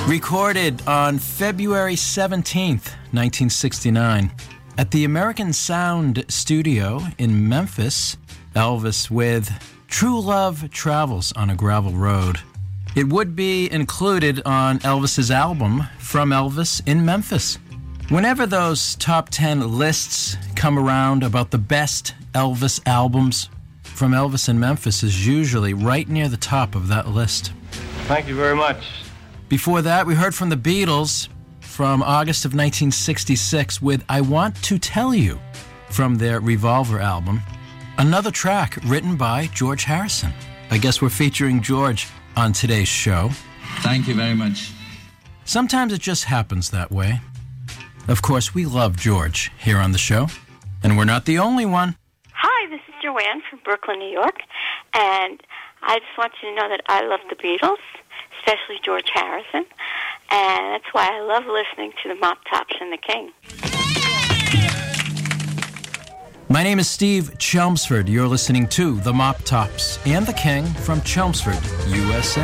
Recorded on February 17th, 1969, at the American Sound Studio in Memphis, Elvis with True Love Travels on a Gravel Road. It would be included on Elvis's album, From Elvis in Memphis. Whenever those top 10 lists come around about the best Elvis albums, From Elvis in Memphis is usually right near the top of that list. Thank you very much. Before that, we heard from the Beatles from August of 1966 with I Want to Tell You from their Revolver album. Another track written by George Harrison. I guess we're featuring George on today's show. Thank you very much. Sometimes it just happens that way. Of course, we love George here on the show, and we're not the only one. Hi, this is Joanne from Brooklyn, New York, and I just want you to know that I love the Beatles, especially George Harrison, and that's why I love listening to the Mop Tops and the King. My name is Steve Chelmsford. You're listening to the Mop Tops and the King from Chelmsford, USA.